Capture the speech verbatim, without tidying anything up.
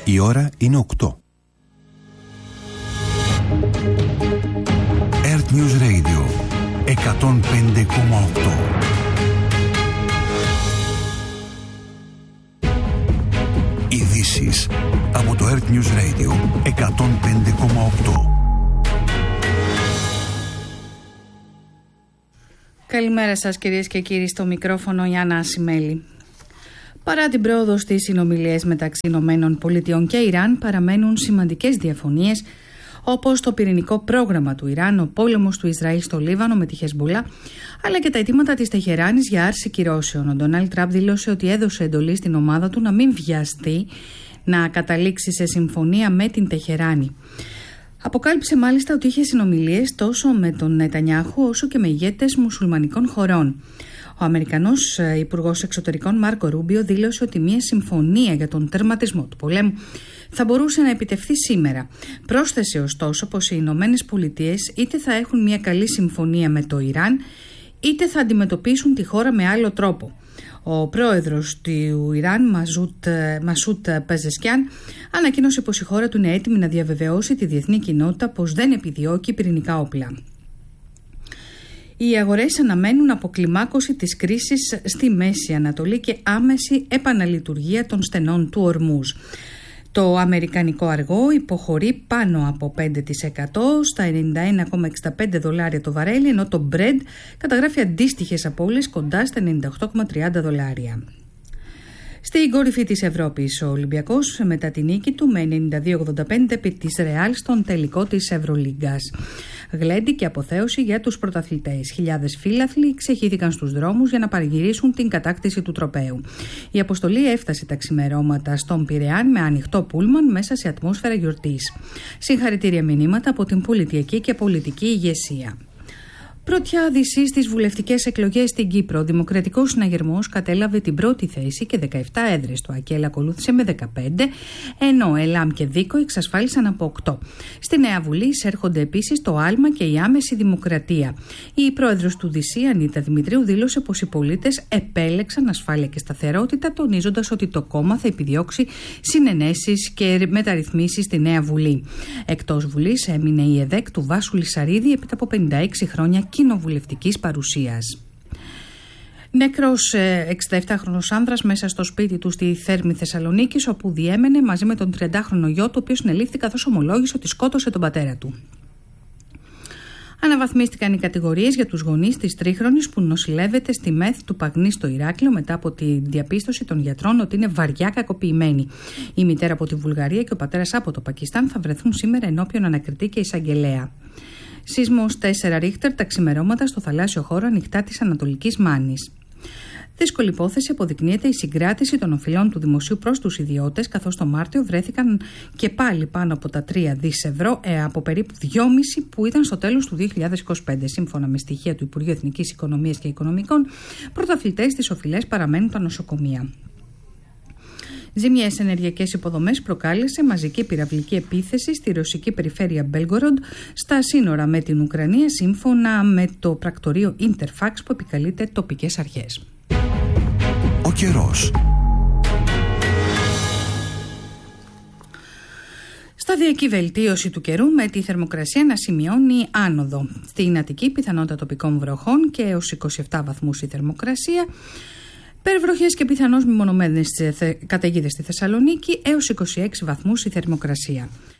Η ώρα είναι οκτώ. Earth News Radio εκατόν πέντε κόμμα οκτώ. Ειδήσεις από το Earth News Radio εκατόν πέντε κόμμα οκτώ. Καλημέρα σας κυρίες και κύριοι, στο μικρόφωνο η Άννα Ασημέλη. Παρά την πρόοδο στις συνομιλίες μεταξύ Ηνωμένων Πολιτειών και Ιράν, παραμένουν σημαντικές διαφωνίες, όπως το πυρηνικό πρόγραμμα του Ιράν, ο πόλεμος του Ισραήλ στο Λίβανο με τη Χεσμπολά, αλλά και τα αιτήματα της Τεχεράνης για άρση κυρώσεων. Ο Ντόναλντ Τραμπ δήλωσε ότι έδωσε εντολή στην ομάδα του να μην βιαστεί να καταλήξει σε συμφωνία με την Τεχεράνη. Αποκάλυψε μάλιστα ότι είχε συνομιλίες τόσο με τον Νετανιάχου όσο και με ηγέτες μουσουλμανικών χωρών. Ο Αμερικανός Υπουργός Εξωτερικών Μάρκο Ρούμπιο δήλωσε ότι μια συμφωνία για τον τερματισμό του πολέμου θα μπορούσε να επιτευχθεί σήμερα. Πρόσθεσε ωστόσο πως οι Ηνωμένες Πολιτείες είτε θα έχουν μια καλή συμφωνία με το Ιράν, είτε θα αντιμετωπίσουν τη χώρα με άλλο τρόπο. Ο πρόεδρος του Ιράν, Μασούτ Πεζεσκιάν, ανακοίνωσε πως η χώρα του είναι έτοιμη να διαβεβαιώσει τη διεθνή κοινότητα πως δεν επιδιώκει πυρηνικά όπλα. Οι αγορές αναμένουν αποκλιμάκωση της κρίσης στη Μέση Ανατολή και άμεση επαναλειτουργία των στενών του Ορμούζ. Το αμερικανικό αργό υποχωρεί πάνω από πέντε τοις εκατό στα ενενήντα ένα κόμμα εξήντα πέντε δολάρια το βαρέλι, ενώ το Brent καταγράφει αντίστοιχες απώλειες κοντά στα ενενήντα οκτώ κόμμα τριάντα δολάρια. Στην κορυφή της Ευρώπης, ο Ολυμπιακός μετά τη νίκη του με ενενήντα δύο ογδόντα πέντε επί της Ρεάλ στον τελικό της Ευρωλίγκας. Γλέντι και αποθέωση για τους πρωταθλητές. Χιλιάδες φύλαθλοι ξεχύθηκαν στους δρόμους για να παραγυρίσουν την κατάκτηση του τροπαίου. Η αποστολή έφτασε τα ξημερώματα στον Πειραιάν με ανοιχτό πούλμαν μέσα σε ατμόσφαιρα γιορτής. Συγχαρητήρια μηνύματα από την πολιτική και πολιτική ηγεσία. Πρώτια δύση στις βουλευτικές εκλογές στην Κύπρο. Ο Δημοκρατικός Συναγερμός κατέλαβε την πρώτη θέση και δεκαεπτά έδρες. Το ΑΚΕΛ ακολούθησε με δεκαπέντε, ενώ ΕΛΑΜ και ΔΙΚΟ εξασφάλισαν από οκτώ. Στη Νέα Βουλή εισέρχονται επίσης το άλμα και η άμεση δημοκρατία. Η πρόεδρος του ΔΥΣΥ, Ανίτα Δημητρίου, δήλωσε πως οι πολίτες επέλεξαν ασφάλεια και σταθερότητα, τονίζοντας ότι το κόμμα θα επιδιώξει συνενέσεις και μεταρρυθμίσεις στη Νέα Βουλή. Εκτός Βουλής έμεινε η ΕΔΕΚ του Βάσου Λυσαρίδη έπειτα από πενήντα έξι χρόνια κοινοβουλευτικής παρουσίας. Νεκρός εξήντα επτάχρονος άνδρας μέσα στο σπίτι του στη Θέρμη Θεσσαλονίκης, όπου διέμενε μαζί με τον τριαντάχρονο γιο του, ο οποίος συνελήφθη καθώς ομολόγησε ότι σκότωσε τον πατέρα του. Αναβαθμίστηκαν οι κατηγορίες για τους γονείς της τρίχρονης που νοσηλεύεται στη ΜΕΘ του Παγνή στο Ηράκλειο μετά από τη διαπίστωση των γιατρών ότι είναι βαριά κακοποιημένη. Η μητέρα από τη Βουλγαρία και ο πατέρας από το Πακιστάν θα βρεθούν σήμερα ενώπιον ανακριτή και εισαγγελέα. Σεισμός τέσσερα Ρίχτερ τα ξημερώματα στο θαλάσσιο χώρο ανοιχτά της Ανατολικής Μάνης. Δύσκολη υπόθεση αποδεικνύεται η συγκράτηση των οφειλών του δημοσίου προς τους ιδιώτες, καθώς το Μάρτιο βρέθηκαν και πάλι πάνω από τα τρία δισεκατομμύρια ευρώ ε, από περίπου δυόμισι που ήταν στο τέλος του δύο χιλιάδες είκοσι πέντε. Σύμφωνα με στοιχεία του Υπουργείου Εθνικής Οικονομίας και Οικονομικών, πρωταθλητές στις οφειλές παραμένουν τα νοσοκομεία. Ζημιές ενεργειακές υποδομές προκάλεσε μαζική πυραυλική επίθεση στη ρωσική περιφέρεια Μπέλγκοροντ στα σύνορα με την Ουκρανία, σύμφωνα με το πρακτορείο Interfax που επικαλείται τοπικές αρχές. Ο καιρός. Σταδιακή βελτίωση του καιρού με τη θερμοκρασία να σημειώνει άνοδο. Στην Αττική πιθανότητα τοπικών βροχών και έως είκοσι επτά βαθμούς η θερμοκρασία. Περιβροχές και πιθανώς μεμονωμένες καταιγίδες στη Θεσσαλονίκη, έως είκοσι έξι βαθμούς η θερμοκρασία.